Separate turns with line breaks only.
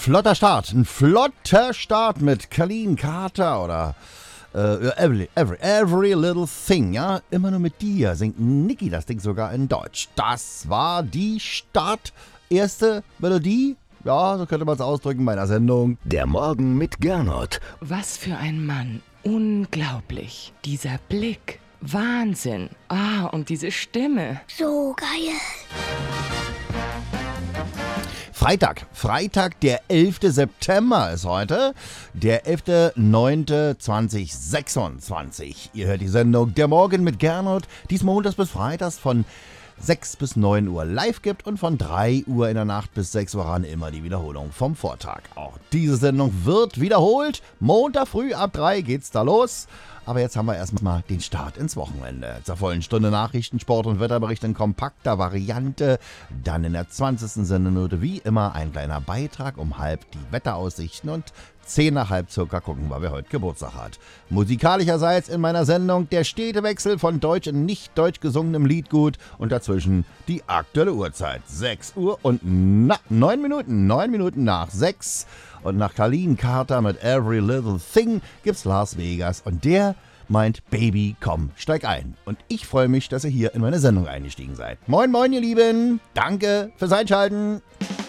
Ein flotter Start mit Colleen Carter oder every Little Thing, ja, immer nur mit dir, singt Niki das Ding sogar in Deutsch. Das war die erste Melodie, ja, so könnte man es ausdrücken, meiner Sendung.
Der Morgen mit Gernot.
Was für ein Mann, unglaublich, dieser Blick, Wahnsinn, und diese Stimme.
So geil.
Freitag, der 11. September ist heute, der 11.09.2026. Ihr hört die Sendung Der Morgen mit Gernot, die es montags bis freitags von 6 bis 9 Uhr live gibt und von 3 Uhr in der Nacht bis 6 Uhr ran immer die Wiederholung vom Vortag. Auch diese Sendung wird wiederholt. Montag früh ab 3 geht's da los. Aber jetzt haben wir erstmal den Start ins Wochenende. Zur vollen Stunde Nachrichten, Sport und Wetterbericht in kompakter Variante. Dann in der 20. Sendeminute wie immer ein kleiner Beitrag um halb die Wetteraussichten und 10 nach halb circa gucken, weil wer heute Geburtstag hat. Musikalischerseits in meiner Sendung der stete Wechsel von deutsch und nicht deutsch gesungenem Liedgut und dazwischen die aktuelle Uhrzeit. 6 Uhr und 9 Minuten nach 6. Und nach Colleen Carter mit Every Little Thing gibt's Las Vegas und der meint, Baby, komm, steig ein. Und ich freue mich, dass ihr hier in meine Sendung eingestiegen seid. Moin, moin, ihr Lieben. Danke fürs Einschalten.